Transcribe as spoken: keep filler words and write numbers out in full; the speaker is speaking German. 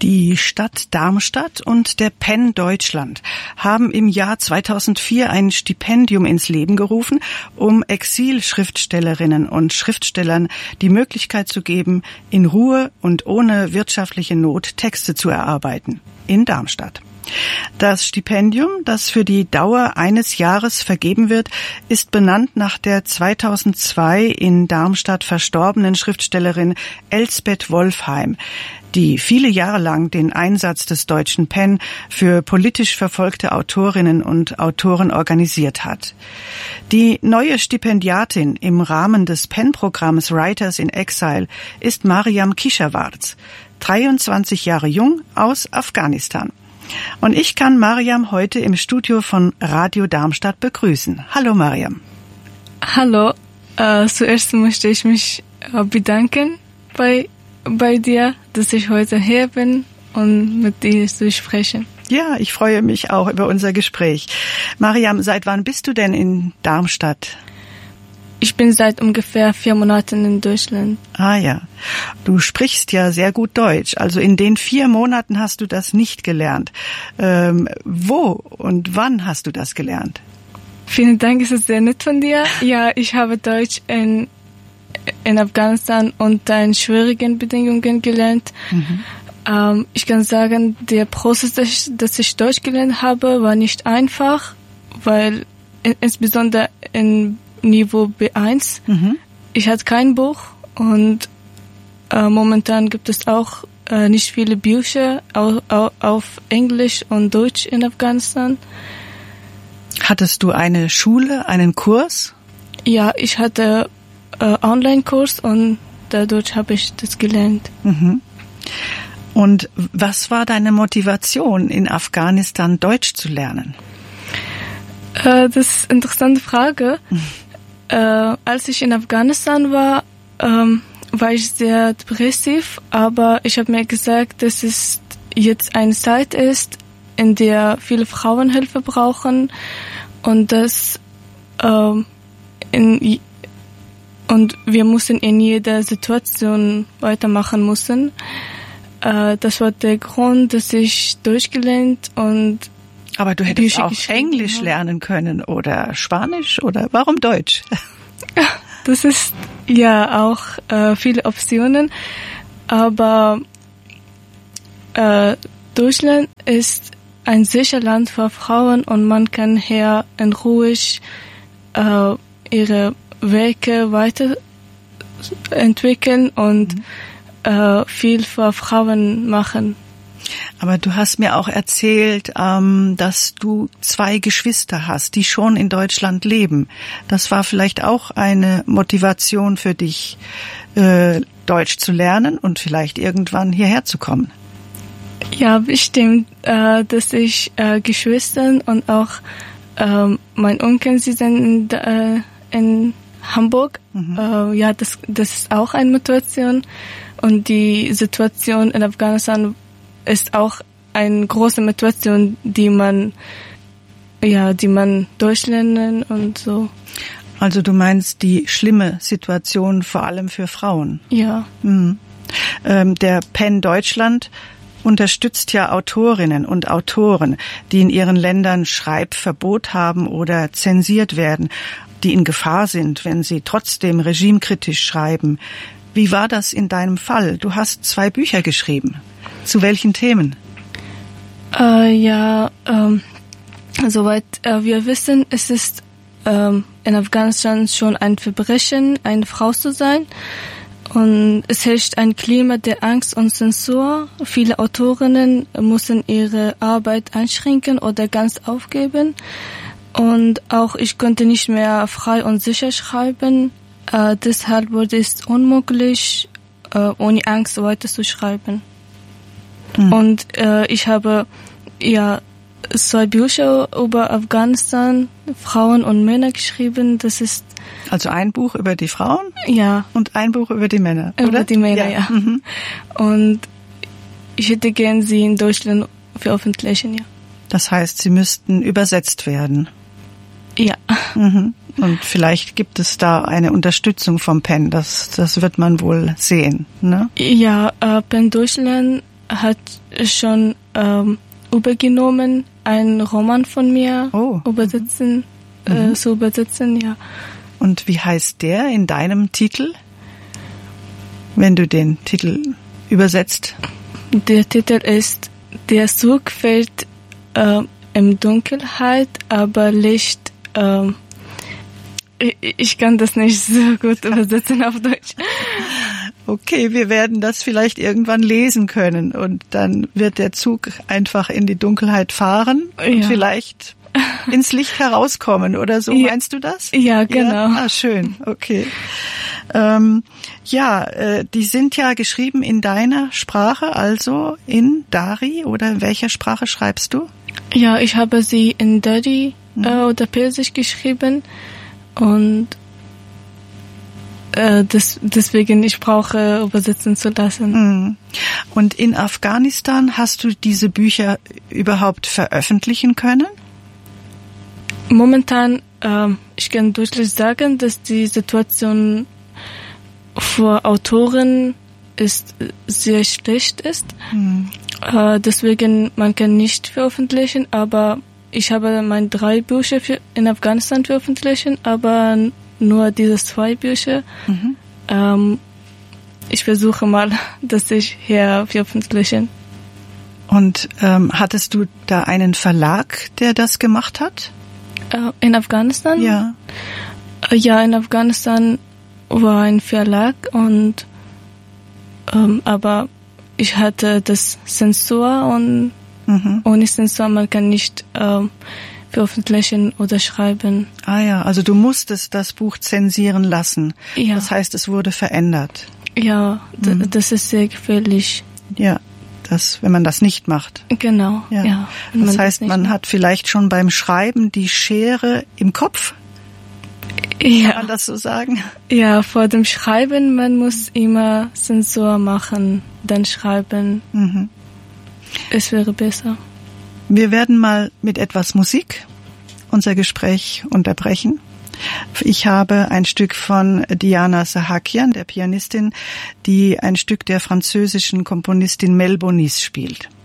Die Stadt Darmstadt und der Penn Deutschland haben im Jahr zweitausendvier ein Stipendium ins Leben gerufen, um Exilschriftstellerinnen und Schriftstellern die Möglichkeit zu geben, in Ruhe und ohne wirtschaftliche Not Texte zu erarbeiten. In Darmstadt. Das Stipendium, das für die Dauer eines Jahres vergeben wird, ist benannt nach der zweitausendzwei in Darmstadt verstorbenen Schriftstellerin Elsbeth Wolfheim, die viele Jahre lang den Einsatz des Deutschen Penn für politisch verfolgte Autorinnen und Autoren organisiert hat. Die neue Stipendiatin im Rahmen des Penn-Programms Writers in Exile ist Mariam Kishawarz, dreiundzwanzig Jahre jung, aus Afghanistan. Und ich kann Mariam heute im Studio von Radio Darmstadt begrüßen. Hallo Mariam. Hallo, äh, zuerst möchte ich mich äh, bedanken bei, bei dir, dass ich heute hier bin und mit dir zu sprechen. Ja, ich freue mich auch über unser Gespräch. Mariam, seit wann bist du denn in Darmstadt? Ich bin seit ungefähr vier Monaten in Deutschland. Ah ja, du sprichst ja sehr gut Deutsch. Also in den vier Monaten hast du das nicht gelernt. Ähm, wo und wann hast du das gelernt? Vielen Dank, es ist sehr nett von dir. Ja, ich habe Deutsch in, in Afghanistan unter in schwierigen Bedingungen gelernt. Mhm. Ähm, ich kann sagen, der Prozess, dass ich, dass ich Deutsch gelernt habe, war nicht einfach, weil in, insbesondere in Niveau B eins. Mhm. Ich hatte kein Buch und äh, momentan gibt es auch äh, nicht viele Bücher auf, auf Englisch und Deutsch in Afghanistan. Hattest du eine Schule, einen Kurs? Ja, ich hatte äh, Online-Kurs und dadurch habe ich das gelernt. Mhm. Und was war deine Motivation, in Afghanistan Deutsch zu lernen? Äh, das ist eine interessante Frage. Mhm. Äh, als ich in Afghanistan war, ähm, war ich sehr depressiv, aber ich habe mir gesagt, dass es jetzt eine Zeit ist, in der viele Frauen Hilfe brauchen und dass ähm, in, und wir müssen in jeder Situation weitermachen müssen. Äh, das war der Grund, dass ich durchgelernt und aber du hättest auch Englisch lernen können oder Spanisch oder warum Deutsch? Das ist ja auch äh, viele Optionen, aber äh, Deutschland ist ein sicheres Land für Frauen und man kann hier in Ruhe äh, ihre Werke weiterentwickeln und mhm. äh, viel für Frauen machen. Aber du hast mir auch erzählt, ähm, dass du zwei Geschwister hast, die schon in Deutschland leben. Das war vielleicht auch eine Motivation für dich, äh, Deutsch zu lernen und vielleicht irgendwann hierher zu kommen. Ja, bestimmt, äh, dass ich äh, Geschwister und auch äh, mein Onkel, sie sind in, äh, in Hamburg. Mhm. Äh, ja, das, das ist auch eine Motivation. Und die Situation in Afghanistan ist auch eine große Motivation, die man, ja, die man durchlernen und so. Also du meinst die schlimme Situation vor allem für Frauen? Ja. Mhm. Ähm, der Penn Deutschland unterstützt ja Autorinnen und Autoren, die in ihren Ländern Schreibverbot haben oder zensiert werden, die in Gefahr sind, wenn sie trotzdem regimekritisch schreiben. Wie war das in deinem Fall? Du hast zwei Bücher geschrieben. Zu welchen Themen? Äh, ja, ähm, soweit äh, wir wissen, es ist ähm, in Afghanistan schon ein Verbrechen, eine Frau zu sein. Und es herrscht ein Klima der Angst und Zensur. Viele Autorinnen müssen ihre Arbeit einschränken oder ganz aufgeben. Und auch ich konnte nicht mehr frei und sicher schreiben. Äh, deshalb wurde es unmöglich, äh, ohne Angst weiterzuschreiben. Hm. Und äh, ich habe ja zwei Bücher über Afghanistan, Frauen und Männer geschrieben. Das ist also ein Buch über die Frauen? Ja. Und ein Buch über die Männer, über oder? Über die Männer, ja. ja. Mhm. Und ich hätte gern sie in Deutschland veröffentlichen, ja. Das heißt, sie müssten übersetzt werden? Ja. Mhm. Und vielleicht gibt es da eine Unterstützung vom Penn. Das, das wird man wohl sehen, ne? Ja, äh, Penn Deutschland hat schon ähm, übergenommen, einen Roman von mir oh. übersetzen, mhm. äh, zu übersetzen, ja. Und wie heißt der in deinem Titel, wenn du den Titel übersetzt? Der Titel ist Der Zug fällt äh, in Dunkelheit, aber Licht. Äh, ich, ich kann das nicht so gut übersetzen auf Deutsch. Okay, wir werden das vielleicht irgendwann lesen können und dann wird der Zug einfach in die Dunkelheit fahren und ja. vielleicht ins Licht herauskommen oder so, ja. meinst du das? Ja, genau. Ja? Ah, schön, okay. Ähm, ja, äh, die sind ja geschrieben in deiner Sprache, also in Dari, oder in welcher Sprache schreibst du? Ja, ich habe sie in Dari mhm. äh, oder Persisch geschrieben und äh, das, deswegen ich brauche übersetzen zu lassen. Mhm. Und in Afghanistan hast du diese Bücher überhaupt veröffentlichen können? Momentan, äh, ich kann deutlich sagen, dass die Situation für Autoren ist sehr schlecht ist. Mhm. Äh, deswegen man kann nicht veröffentlichen, aber ich habe meine drei Bücher für in Afghanistan veröffentlichen, aber nur diese zwei Bücher. Mhm. Ähm, ich versuche mal, dass ich hier veröffentlichen. Und ähm, hattest du da einen Verlag, der das gemacht hat? In Afghanistan? Ja. Ja, in Afghanistan war ein Verlag und ähm, aber ich hatte das Zensur und mhm. ohne Zensur man kann nicht ähm, veröffentlichen oder schreiben. Ah ja, also du musstest das Buch zensieren lassen. Ja. Das heißt, es wurde verändert. Ja, d- mhm. das ist sehr gefährlich. Ja. Das, wenn man das nicht macht. Genau, ja. ja das heißt, das man macht. Hat vielleicht schon beim Schreiben die Schere im Kopf? Ja. Kann man das so sagen? Ja, vor dem Schreiben, man muss immer Zensur machen, dann schreiben. Mhm. Es wäre besser. Wir werden mal mit etwas Musik unser Gespräch unterbrechen. Ich habe ein Stück von Diana Sahakian, der Pianistin, die ein Stück der französischen Komponistin Mel Bonis spielt.